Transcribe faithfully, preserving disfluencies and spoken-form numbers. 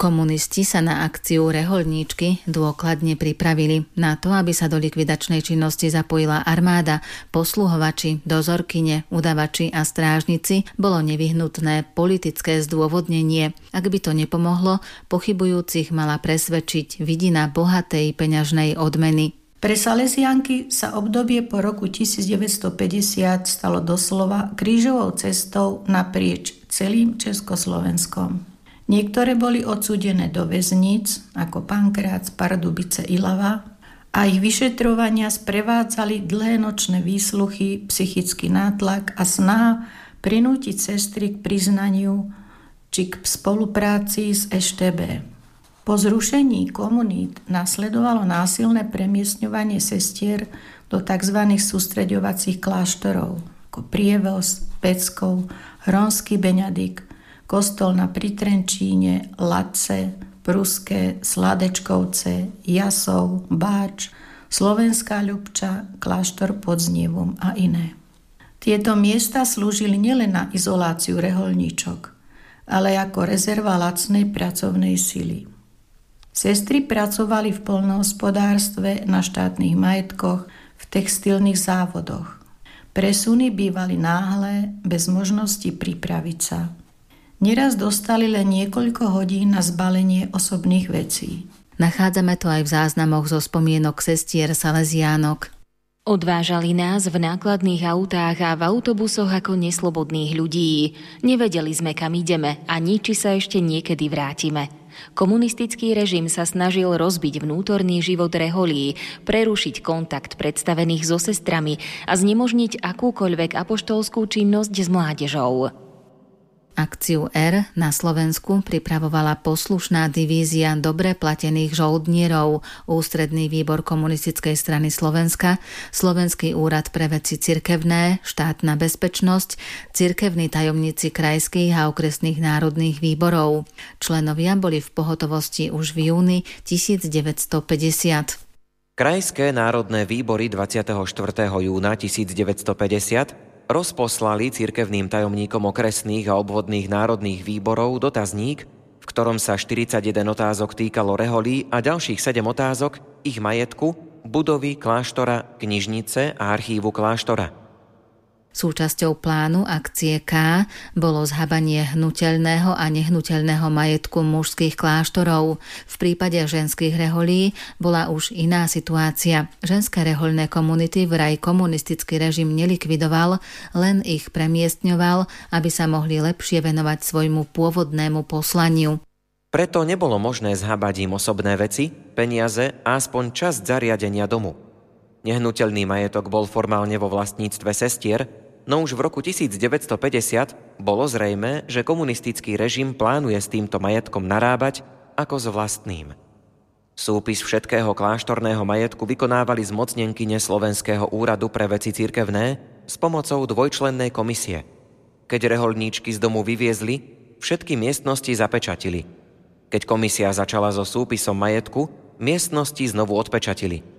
Komunisti sa na akciu Rehoľníčky dôkladne pripravili. Na to, aby sa do likvidačnej činnosti zapojila armáda, posluhovači, dozorkyne, udavači a strážnici, bolo nevyhnutné politické zdôvodnenie. Ak by to nepomohlo, pochybujúcich mala presvedčiť vidina bohatej peňažnej odmeny. Pre Salesianky sa obdobie po roku devätnásťstopäťdesiat stalo doslova krížovou cestou naprieč celým Československom. Niektoré boli odsúdené do väzníc, ako Pankrác, Pardubice, Ilava, a ich vyšetrovania sprevádzali dlhé nočné výsluchy, psychický nátlak a snaha prinútiť sestry k priznaniu či k spolupráci s es té bé. Po zrušení komunít nasledovalo násilné premiestňovanie sestier do tzv. Sústreďovacích kláštorov, ako Prievoz, Peckov, Hronský Beňadik, Kostol na Pritrenčíne, Latce, Pruské, Sladečkovce, Jasov, Báč, Slovenská Ľubča, Kláštor pod Znievom a iné. Tieto miesta slúžili nielen na izoláciu rehoľníčok, ale ako rezerva lacnej pracovnej sily. Sestry pracovali v poľnohospodárstve, na štátnych majetkoch, v textilných závodoch. Presuny bývali náhle, bez možnosti pripraviť sa. Neraz dostali len niekoľko hodín na zbalenie osobných vecí. Nachádzame to aj v záznamoch zo spomienok sestier Salesiánok. Odvážali nás v nákladných autách a v autobusoch ako neslobodných ľudí. Nevedeli sme, kam ideme, ani či sa ešte niekedy vrátime. Komunistický režim sa snažil rozbiť vnútorný život reholí, prerušiť kontakt predstavených so sestrami a znemožniť akúkoľvek apoštolskú činnosť s mládežou. Akciu R na Slovensku pripravovala poslušná divízia dobre platených žoldnierov, Ústredný výbor Komunistickej strany Slovenska, Slovenský úrad pre veci cirkevné, Štátna bezpečnosť, cirkevní tajomníci krajských a okresných národných výborov. Členovia boli v pohotovosti už v júni devätnásťstopäťdesiat. Krajské národné výbory dvadsiateho štvrtého júna devätnásťstopäťdesiat rozposlali cirkevným tajomníkom okresných a obvodných národných výborov dotazník, v ktorom sa štyridsaťjeden otázok týkalo reholí a ďalších sedem otázok ich majetku, budovy kláštora, knižnice a archívu kláštora. Súčasťou plánu akcie K bolo zhabanie hnuteľného a nehnuteľného majetku mužských kláštorov. V prípade ženských reholí bola už iná situácia. Ženské rehoľné komunity vraj komunistický režim nelikvidoval, len ich premiestňoval, aby sa mohli lepšie venovať svojmu pôvodnému poslaniu. Preto nebolo možné zhabať im osobné veci, peniaze a aspoň časť zariadenia domu. Nehnuteľný majetok bol formálne vo vlastníctve sestier, no už v roku devätnásťstopäťdesiat bolo zrejmé, že komunistický režim plánuje s týmto majetkom narábať ako s vlastným. Súpis všetkého kláštorného majetku vykonávali zmocnenkyne Slovenského úradu pre veci cirkevné s pomocou dvojčlennej komisie. Keď rehoľníčky z domu vyviezli, všetky miestnosti zapečatili. Keď komisia začala so súpisom majetku, miestnosti znovu odpečatili.